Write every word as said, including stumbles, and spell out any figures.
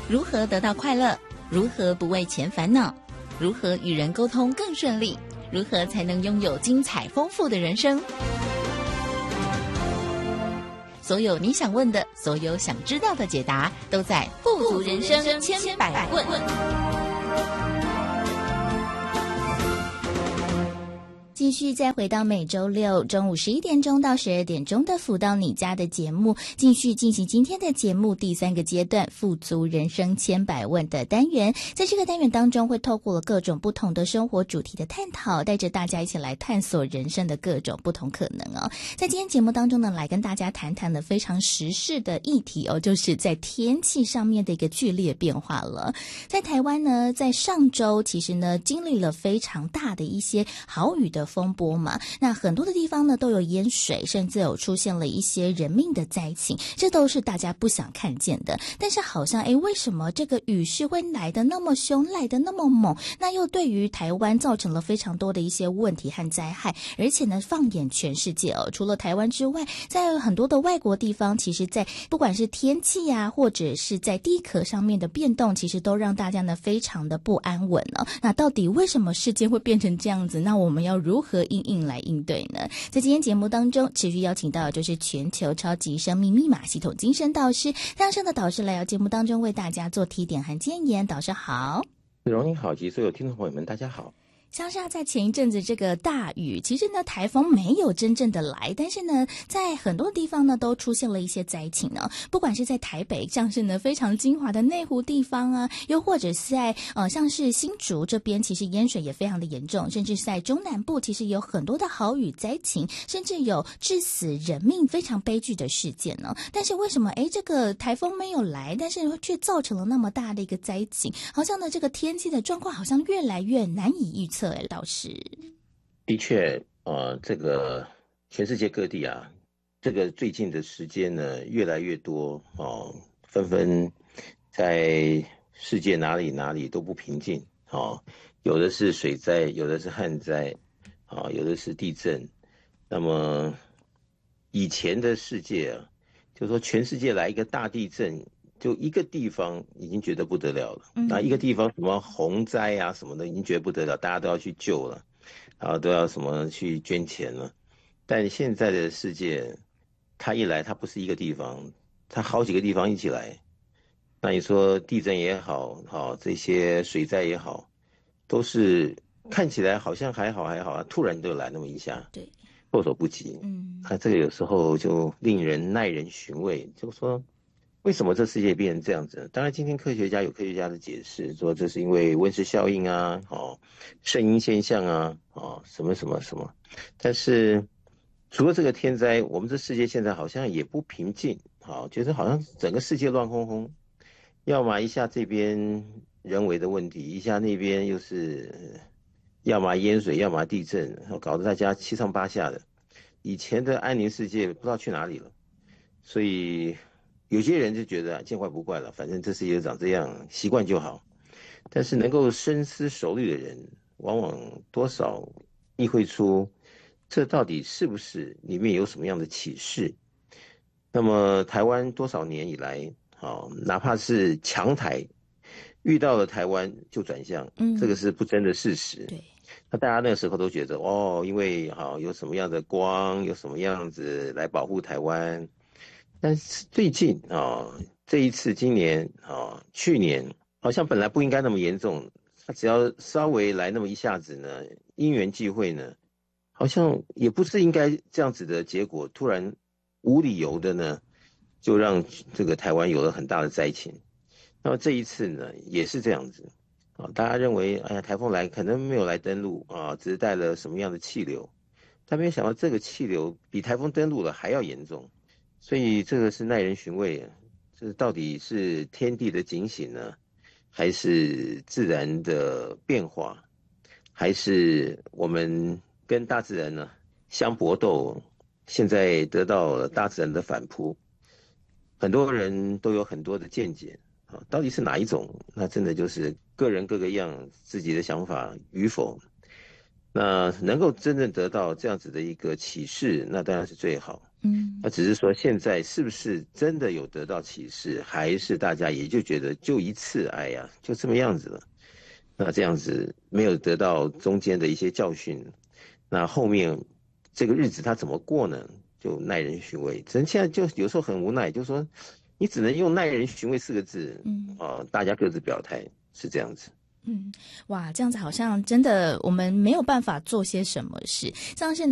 如何得到快乐？如何不为钱烦恼？如何与人沟通更顺利？如何才能拥有精彩丰富的人生？所有你想问的，所有想知道的解答，都在富足人生千百问。继续再回到每周六中午十一点钟到十二点钟的福到你家的节目，继续进行今天的节目第三个阶段富足人生千百问的单元。在这个单元当中，会透过了各种不同的生活主题的探讨，带着大家一起来探索人生的各种不同可能哦。在今天节目当中呢，来跟大家谈谈的非常时事的议题哦，就是在天气上面的一个剧烈变化了。在台湾呢，在上周其实呢，经历了非常大的一些豪雨的风波嘛，那很多的地方呢都有淹水，甚至有出现了一些人命的灾情，这都是大家不想看见的。但是好像诶，为什么这个雨势会来得那么凶，来得那么猛？那又对于台湾造成了非常多的一些问题和灾害，而且呢，放眼全世界哦，除了台湾之外，在很多的外国地方，其实在不管是天气啊，或者是在地壳上面的变动，其实都让大家呢非常的不安稳哦。那到底为什么世界会变成这样子？那我们要如何因应来应对呢？在今天节目当中，持续邀请到的就是全球超级生命密码系统精神导师亮生的导师来到节目当中，为大家做提点和建言。导师好。 荣您好，及所有听众朋友们大家好。 像是在前一阵子这个大雨，其实呢台风没有真正的来，但是呢在很多地方呢都出现了一些灾情呢，不管是在台北，像是呢非常精华的内湖地方啊，又或者是在呃像是新竹这边，其实淹水也非常的严重，甚至是在中南部其实有很多的豪雨灾情，甚至有致死人命非常悲剧的事件呢。但是为什么诶这个台风没有来，但是却造成了那么大的一个灾情？好像呢这个天气的状况好像越来越难以预测。导师， 的确，呃，这个全世界各地啊，这个最近的时间呢，越来越多哦，纷纷在世界哪里哪里都不平静哦，有的是水灾，有的是旱灾，啊、哦，有的是地震。那么以前的世界啊，就说全世界来一个大地震，就一个地方已经觉得不得了了， 嗯、 那一个地方什么洪灾啊什么的已经觉得不得了，大家都要去救了，然后都要什么去捐钱了。但现在的世界，它一来，它不是一个地方，它好几个地方一起来。那你说地震也好，好这些水灾也好，都是看起来好像还好还好啊，突然就来那么一下， 对， 措手不及。 嗯， 那这个有时候就令人耐人寻味，就说。为什么这世界变成这样子呢？当然，今天科学家有科学家的解释，说这是因为温室效应啊，哦，圣婴现象啊，哦，什么什么什么。但是除了这个天灾，我们这世界现在好像也不平静，好，觉得好像整个世界乱哄哄，要么一下这边人为的问题，一下那边又是要么淹水，要么地震，搞得大家七上八下的。以前的安宁世界不知道去哪里了，所以。有些人就觉得见怪不怪了，反正这世界长这样，习惯就好。但是能够深思熟虑的人，往往多少意会出，这到底是不是里面有什么样的启示？那么台湾多少年以来，好，哪怕是强台遇到了台湾就转向， 嗯， 这个是不争的事实。 对， 那大家那个时候都觉得，哦，因为好有什么样的光，有什么样子来保护台湾。但是最近啊、哦，这一次今年啊、哦，去年好像本来不应该那么严重，它只要稍微来那么一下子呢，因缘际会呢，好像也不是应该这样子的结果，突然无理由的呢，就让这个台湾有了很大的灾情。那么这一次呢，也是这样子啊、哦，大家认为，哎呀，台风来可能没有来登陆啊、哦，只是带了什么样的气流，但没有想到这个气流比台风登陆了还要严重。所以这个是耐人寻味啊，这到底是天地的警醒呢，还是自然的变化，还是我们跟大自然呢相搏斗？现在得到了大自然的反扑，很多人都有很多的见解啊，到底是哪一种？那真的就是个人各个样，自己的想法与否。 那能够真正得到这样子的一个启示，那当然是最好。 嗯， 那只是说现在是不是真的有得到启示，还是大家也就觉得就一次，哎呀，就这么样子了。那这样子没有得到中间的一些教训，那后面这个日子他怎么过呢？就耐人寻味。人现在就有时候很无奈，就是说你只能用耐人寻味四个字， 嗯， 啊、呃，大家各自表态是这样子。 嗯，哇，这样子好像真的我们没有办法做些什么事，像是